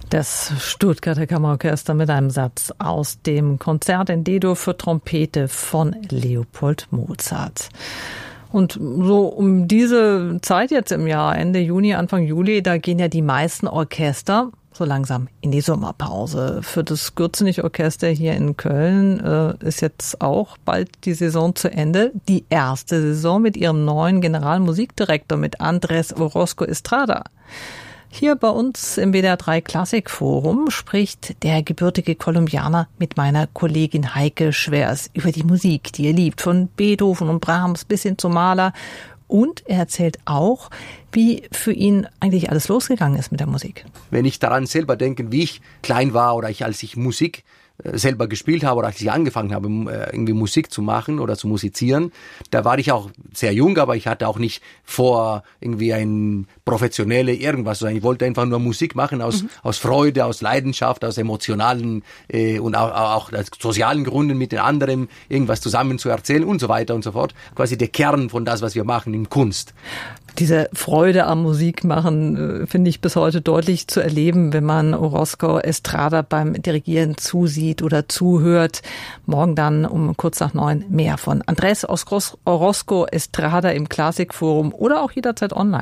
Das Stuttgarter Kammerorchester mit einem Satz aus dem Konzert in D-Dur für Trompete von Leopold Mozart. Und so um diese Zeit jetzt im Jahr, Ende Juni, Anfang Juli, da gehen ja die meisten Orchester so langsam in die Sommerpause. Für das Gürzenich-Orchester hier in Köln ist jetzt auch bald die Saison zu Ende. Die erste Saison mit ihrem neuen Generalmusikdirektor, mit Andrés Orozco Estrada. Hier bei uns im WDR 3 Klassikforum spricht der gebürtige Kolumbianer mit meiner Kollegin Heike Schwers über die Musik, die er liebt, von Beethoven und Brahms bis hin zu Mahler. Und er erzählt auch, wie für ihn eigentlich alles losgegangen ist mit der Musik. Wenn ich daran selber denke, wie ich klein war oder als ich Musik selber gespielt habe oder als ich angefangen habe, irgendwie Musik zu machen oder zu musizieren, da war ich auch sehr jung, aber ich hatte auch nicht vor, irgendwie ein professionelle irgendwas zu sein. Ich wollte einfach nur Musik machen aus Freude, aus Leidenschaft, aus emotionalen und auch aus sozialen Gründen mit den anderen irgendwas zusammen zu erzählen und so weiter und so fort. Quasi der Kern von das, was wir machen in Kunst. Diese Freude am Musikmachen finde ich bis heute deutlich zu erleben, wenn man Orozco Estrada beim Dirigieren zusieht oder zuhört. Morgen dann um kurz nach 9 mehr von Andrés Orozco Estrada im Klassikforum oder auch jederzeit online.